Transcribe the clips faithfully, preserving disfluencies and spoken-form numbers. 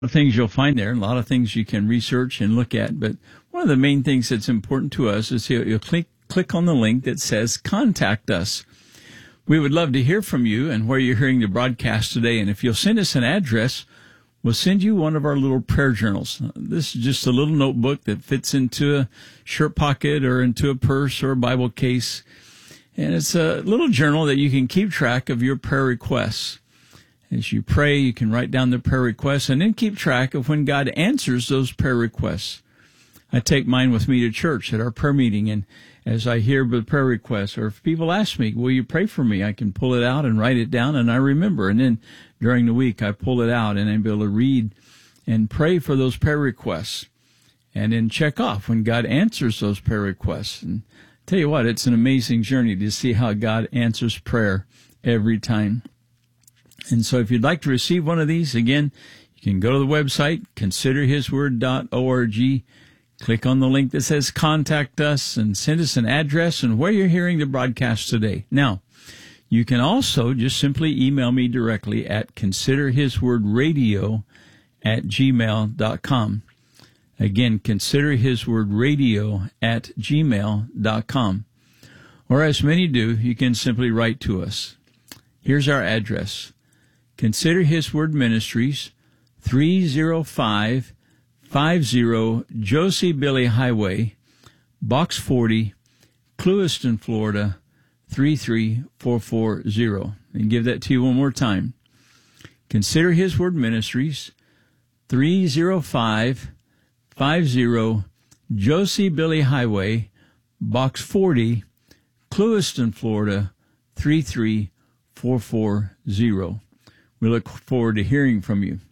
of things you'll find there, a lot of things you can research and look at. But one of the main things that's important to us is you'll, you'll click, click on the link that says Contact Us. We would love to hear from you and where you're hearing the broadcast today. And if you'll send us an address, we'll send you one of our little prayer journals. This is just a little notebook that fits into a shirt pocket or into a purse or a Bible case. And it's a little journal that you can keep track of your prayer requests. As you pray, you can write down the prayer requests and then keep track of when God answers those prayer requests. I take mine with me to church at our prayer meeting, and as I hear the prayer requests, or if people ask me, will you pray for me? I can pull it out and write it down, and I remember. And then during the week, I pull it out, and I'm able to read and pray for those prayer requests, and then check off when God answers those prayer requests. And tell you what, it's an amazing journey to see how God answers prayer every time. And so if you'd like to receive one of these, again, you can go to the website, consider his word dot org, click on the link that says Contact Us, and send us an address and where you're hearing the broadcast today. Now, you can also just simply email me directly at consider his word radio at gmail dot com. Again, consider his word radio at gmail dot com. Or as many do, you can simply write to us. Here's our address. Consider His Word Ministries, three oh five fifty Josie Billie Highway, Box forty, Clewiston, Florida, three three four four zero. And give that to you one more time. Consider His Word Ministries, three oh five fifty Josie Billie Highway, Box forty, Clewiston, Florida, three three four four zero. We look forward to hearing from you.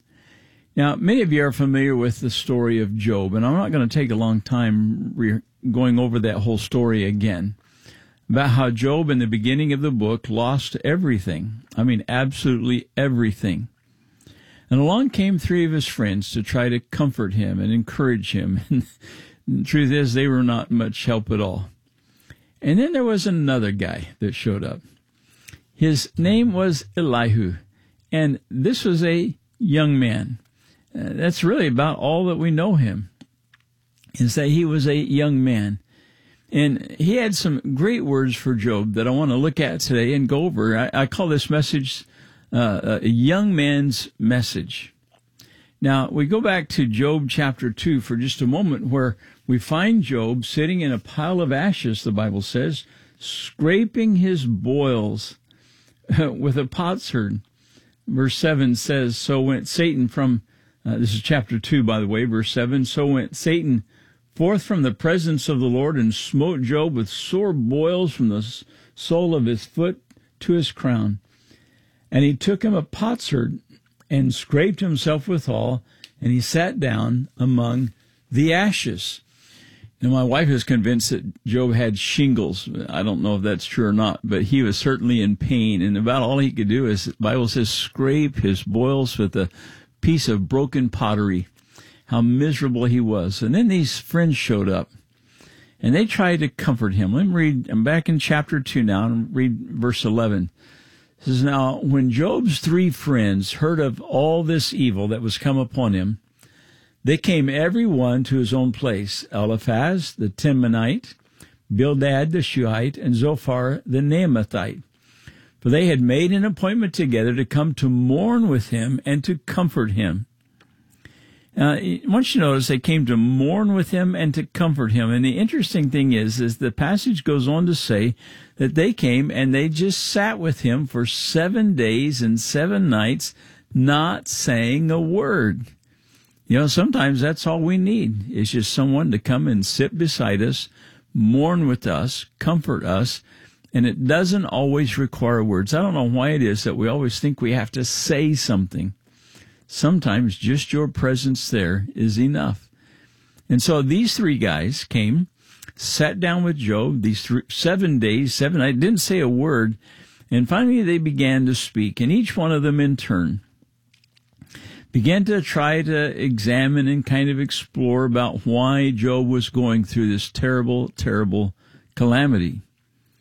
Now, many of you are familiar with the story of Job, and I'm not going to take a long time re- going over that whole story again, about how Job in the beginning of the book lost everything. I mean, absolutely everything. And along came three of his friends to try to comfort him and encourage him. And the truth is, they were not much help at all. And then there was another guy that showed up. His name was Elihu, and this was a young man. Uh, that's really about all that we know him, is that he was a young man. And he had some great words for Job that I want to look at today and go over. I, I call this message uh, a young man's message. Now, we go back to Job chapter two for just a moment, where we find Job sitting in a pile of ashes, the Bible says, scraping his boils with a potsherd. Verse seven says, so went Satan from, uh, this is chapter two, by the way, verse seven, so went Satan forth from the presence of the Lord and smote Job with sore boils from the sole of his foot to his crown. And he took him a potsherd and scraped himself withal, and he sat down among the ashes. Now, my wife is convinced that Job had shingles. I don't know if that's true or not, but he was certainly in pain. And about all he could do is, the Bible says, scrape his boils with a piece of broken pottery. How miserable he was. And then these friends showed up, and they tried to comfort him. Let me read. I'm back in chapter two now, and read verse eleven. It says, now, when Job's three friends heard of all this evil that was come upon him, they came every one to his own place, Eliphaz the Temanite, Bildad the Shuhite, and Zophar the Naamathite. For they had made an appointment together to come to mourn with him and to comfort him. Now, I want you to notice they came to mourn with him and to comfort him. And the interesting thing is, is the passage goes on to say that they came and they just sat with him for seven days and seven nights, not saying a word. You know, sometimes that's all we need, is just someone to come and sit beside us, mourn with us, comfort us, and it doesn't always require words. I don't know why it is that we always think we have to say something. Sometimes just your presence there is enough. And so these three guys came, sat down with Job, these three, seven days, seven nights, didn't say a word, and finally they began to speak, and each one of them in turn began to try to examine and kind of explore about why Job was going through this terrible, terrible calamity.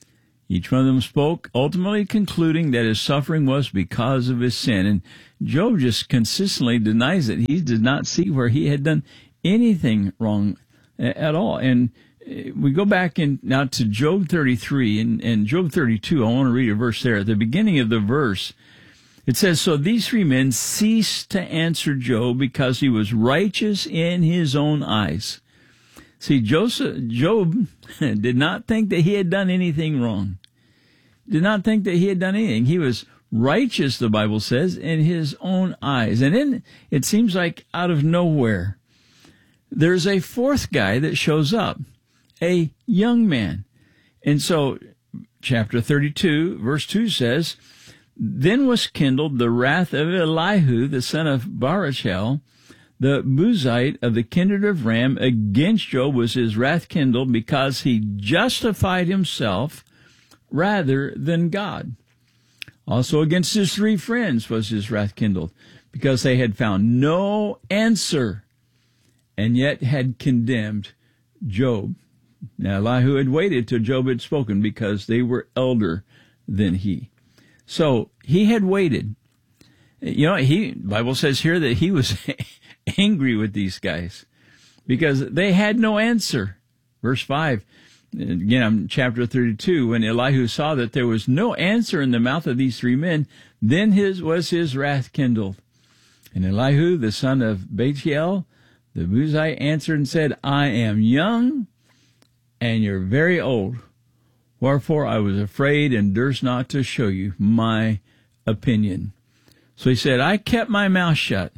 Each one of them spoke, ultimately concluding that his suffering was because of his sin. And Job just consistently denies it. He did not see where he had done anything wrong at all. And we go back in now to Job thirty-three and, and Job thirty-two. I want to read a verse there. At the beginning of the verse, it says, "So these three men ceased to answer Job because he was righteous in his own eyes." See, Joseph, Job did not think that he had done anything wrong. Did not think that he had done anything. He was righteous, the Bible says, in his own eyes. And then it seems like out of nowhere, there's a fourth guy that shows up, a young man. And so chapter thirty-two, verse two says, "Then was kindled the wrath of Elihu, the son of Barachel, the Buzite of the kindred of Ram. Against Job was his wrath kindled, because he justified himself rather than God. Also against his three friends was his wrath kindled, because they had found no answer, and yet had condemned Job." Now Elihu had waited till Job had spoken, because they were elder than he. So he had waited. You know, he, Bible says here that he was angry with these guys because they had no answer. Verse five, again, I'm chapter thirty-two, "When Elihu saw that there was no answer in the mouth of these three men, then his was his wrath kindled. And Elihu, the son of Bachiel, the Buzite, answered and said, I am young, and you're very old. Wherefore I was afraid and durst not to show you my opinion." So he said, I kept my mouth shut.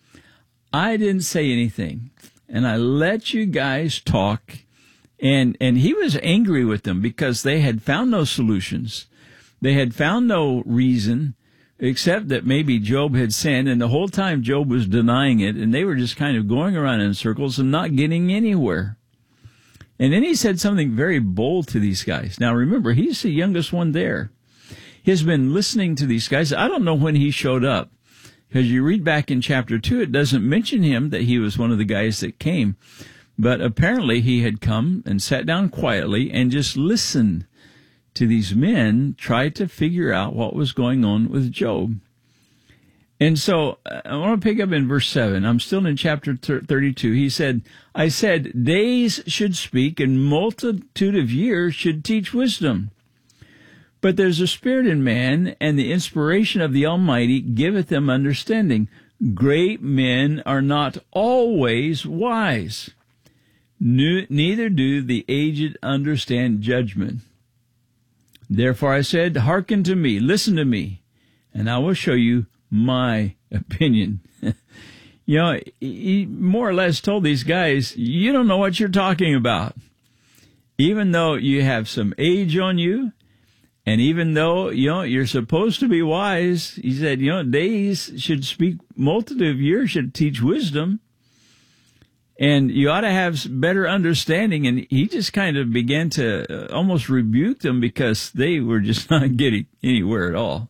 I didn't say anything. And I let you guys talk. And, and he was angry with them because they had found no solutions. They had found no reason, except that maybe Job had sinned. And the whole time Job was denying it. And they were just kind of going around in circles and not getting anywhere. And then he said something very bold to these guys. Now remember, he's the youngest one there. He's been listening to these guys. I don't know when he showed up, because you read back in chapter two, it doesn't mention him that he was one of the guys that came. But apparently he had come and sat down quietly and just listened to these men try to figure out what was going on with Job. And so I want to pick up in verse seven. I'm still in chapter thirty-two. He said, I said, days should speak and multitude of years should teach wisdom. But there's a spirit in man, and the inspiration of the Almighty giveth them understanding. Great men are not always wise. Neither do the aged understand judgment. Therefore I said, hearken to me, listen to me, and I will show you my opinion. You know, he more or less told these guys, you don't know what you're talking about. Even though you have some age on you, and even though, you know, you're supposed to be wise, he said, you know, days should speak, multitude of years should teach wisdom. And you ought to have better understanding. And he just kind of began to almost rebuke them because they were just not getting anywhere at all.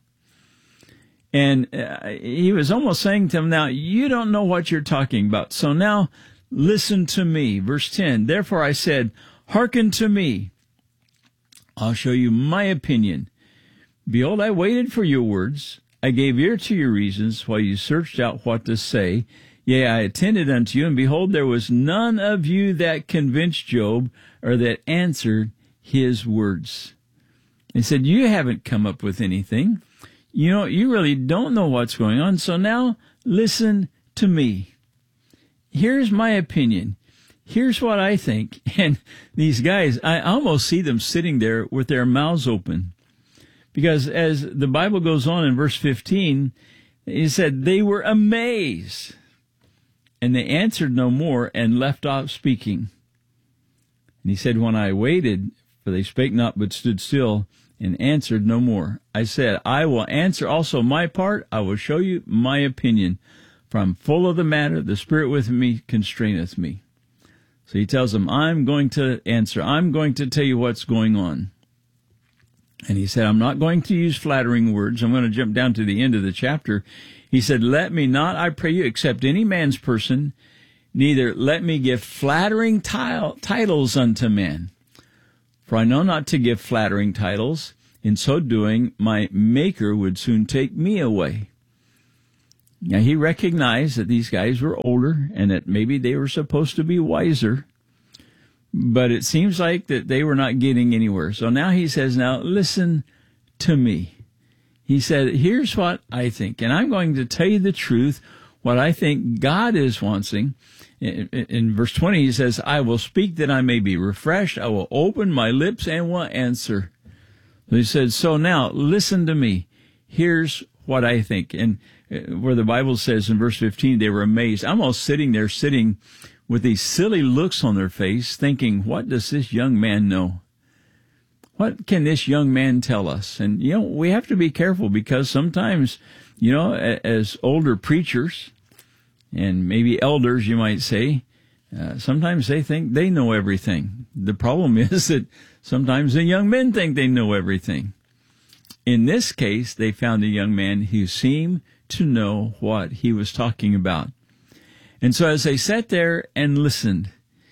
And uh, he was almost saying to them, now, you don't know what you're talking about. So now listen to me. Verse ten, therefore I said, hearken to me. I'll show you my opinion. Behold, I waited for your words. I gave ear to your reasons while you searched out what to say. Yea, I attended unto you, and behold, there was none of you that convinced Job or that answered his words. He said, you haven't come up with anything. You know, you really don't know what's going on. So now listen to me. Here's my opinion. Here's what I think. And these guys, I almost see them sitting there with their mouths open. Because as the Bible goes on in verse fifteen, it said, they were amazed. And they answered no more and left off speaking. And he said, when I waited, for they spake not but stood still, and answered no more. I said, I will answer also my part. I will show you my opinion. For I'm full of the matter. The Spirit with me constraineth me. So he tells them, I'm going to answer. I'm going to tell you what's going on. And he said, I'm not going to use flattering words. I'm going to jump down to the end of the chapter. He said, let me not, I pray you, accept any man's person, neither let me give flattering titles unto men. For I know not to give flattering titles. In so doing, my Maker would soon take me away. Now, he recognized that these guys were older and that maybe they were supposed to be wiser, but it seems like that they were not getting anywhere. So now he says, now listen to me. He said, here's what I think, and I'm going to tell you the truth, what I think God is wanting. In, in verse twenty, he says, I will speak that I may be refreshed. I will open my lips and will answer. He said, so now listen to me. Here's what I think. And where the Bible says in verse fifteen, they were amazed. I'm almost sitting there, sitting with these silly looks on their face, thinking, what does this young man know? What can this young man tell us? And, you know, we have to be careful because sometimes, you know, as older preachers and maybe elders, you might say, uh, sometimes they think they know everything. The problem is that sometimes the young men think they know everything. In this case, they found a young man who seemed to know what he was talking about. And so as they sat there and listened,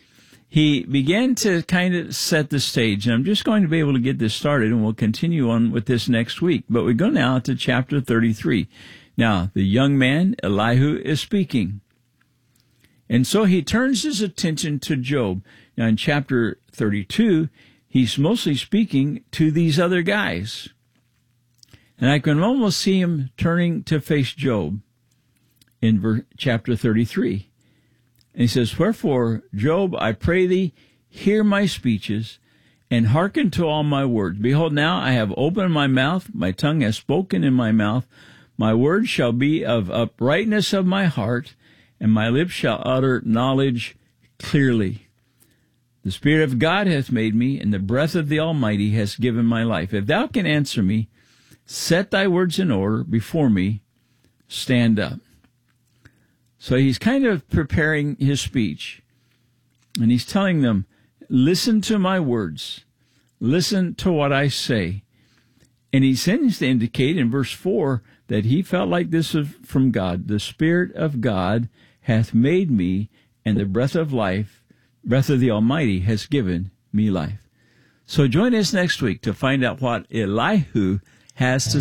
he began to kind of set the stage. And I'm just going to be able to get this started, and we'll continue on with this next week. But we go now to chapter thirty-three. Now, the young man, Elihu, is speaking. And so he turns his attention to Job. Now, in chapter thirty-two, he's mostly speaking to these other guys. And I can almost see him turning to face Job in ver- chapter thirty-three. And he says, wherefore, Job, I pray thee, hear my speeches, and hearken to all my words. Behold, now I have opened my mouth, my tongue has spoken in my mouth. My words shall be of uprightness of my heart, and my lips shall utter knowledge clearly. The Spirit of God hath made me, and the breath of the Almighty has given my life. If thou can answer me, set thy words in order before me, stand up. So he's kind of preparing his speech, and he's telling them, listen to my words, listen to what I say. And he seems to indicate in verse four that he felt like this was from God. The Spirit of God hath made me, and the breath of life, breath of the Almighty has given me life. So join us next week to find out what Elihu has to